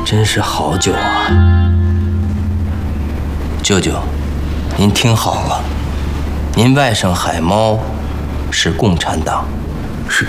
真是好酒啊！舅舅，您听好了，您外甥海猫是共产党。 是。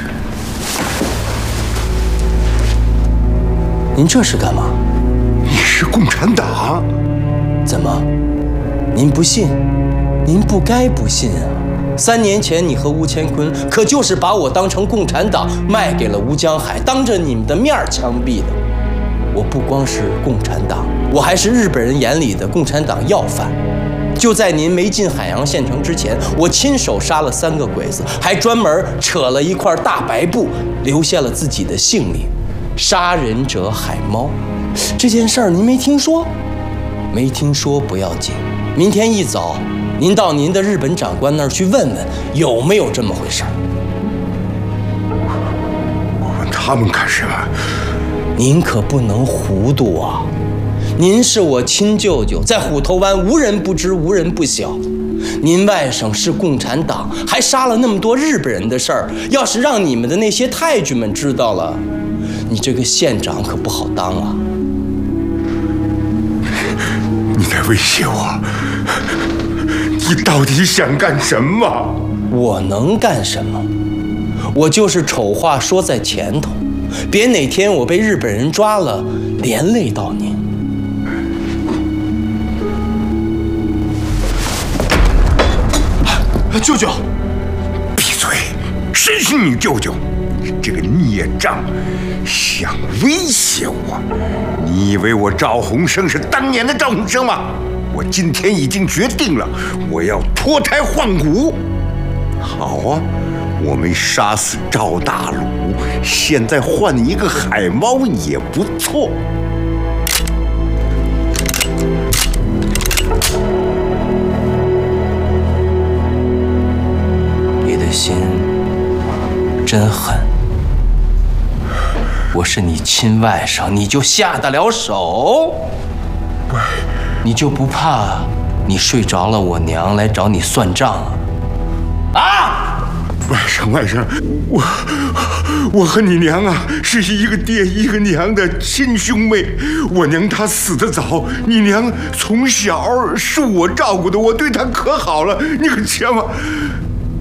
您这是干嘛？ 你是共产党？ 怎么？您不信？您不该不信啊！3年前，你和吴乾坤可就是把我当成共产党卖给了吴江海，当着你们的面枪毙的。我不光是共产党，我还是日本人眼里的共产党要犯。就在您没进海洋县城之前，我亲手杀了3个鬼子，还专门扯了一块大白布，留下了自己的姓名——杀人者海猫。这件事儿您没听说？没听说不要紧，明天一早，您到您的日本长官那儿去问问，有没有这么回事儿。 我问他们干什么？ 您可不能糊涂啊！您是我亲舅舅，在虎头湾无人不知，无人不晓。您外甥是共产党，还杀了那么多日本人的事儿，要是让你们的那些太君们知道了，你这个县长可不好当啊！ 你在威胁我？你到底想干什么？ 我能干什么？我就是丑话说在前头，别哪天我被日本人抓了，连累到您。 舅舅，闭嘴！谁是你舅舅？你这个孽障，想威胁我？你以为我赵鸿生是当年的赵鸿生吗？我今天已经决定了，我要脱胎换骨。好啊，我没杀死赵大鲁，现在换一个海猫也不错。 心真狠！我是你亲外甥，你就下得了手？你就不怕你睡着了，我娘来找你算账啊？啊！ 外甥，我和你娘啊是一个爹一个娘的亲兄妹。我娘她死得早，你娘从小是我照顾的，我对她可好了，你可千万。